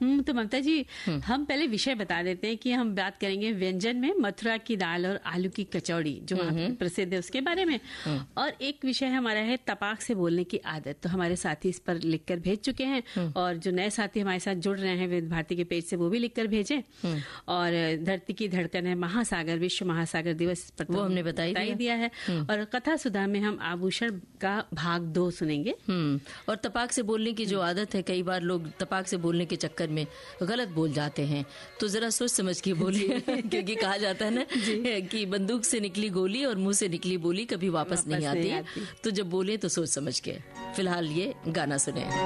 तो ममता जी, हम पहले विषय बता देते हैं कि हम बात करेंगे व्यंजन में मथुरा की दाल और आलू की कचौड़ी जो वहाँ पे प्रसिद्ध है उसके बारे में। और एक विषय हमारा है तपाक से बोलने की आदत। तो हमारे साथी इस पर लिखकर भेज चुके हैं और जो नए साथी हमारे साथ जुड़ रहे हैं विविध भारती के पेज से वो भी लिखकर भेजें। और धरती की धड़कन है महासागर, विश्व महासागर दिवस पर वो हमने बताई दिया है। और कथा सुधा में हम आभूषण का भाग 2 सुनेंगे। और तपाक से बोलने की जो आदत है, कई बार लोग तपाक से बोलने के चक्कर में गलत बोल जाते हैं, तो जरा सोच समझ के बोलिए क्योंकि कहा जाता है ना कि बंदूक से निकली गोली और मुंह से निकली बोली कभी वापस नहीं आती। तो जब बोले तो सोच समझ के। फिलहाल ये गाना सुने।